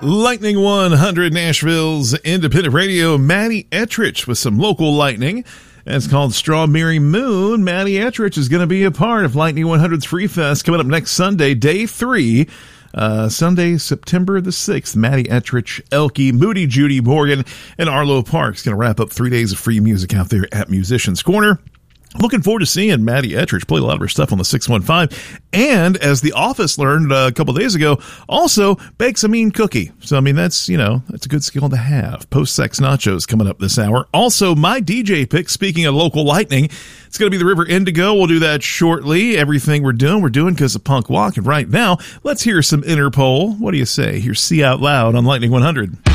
Lightning 100 Nashville's independent radio, Maddie Ettrich with some local lightning. It's called Strawberry Moon. Maddie Ettrich is going to be a part of Lightning 100's Free Fest coming up next Sunday, day 3. Sunday, September the 6th. Maddie Ettrich, Elke, Moody, Judy, Morgan, and Arlo Parks going to wrap up 3 days of free music out there at Musicians Corner. Looking forward to seeing Maddie Ettrich play a lot of her stuff on the 615. And as The Office learned a couple days ago, also bakes a mean cookie. So, I mean, that's a good skill to have. Post-sex nachos coming up this hour. Also, my DJ pick, speaking of local lightning, it's going to be the River Indigo. We'll do that shortly. Everything we're doing because of punk walk. And right now, let's hear some Interpol. What do you say? Here's See Out Loud on Lightning 100.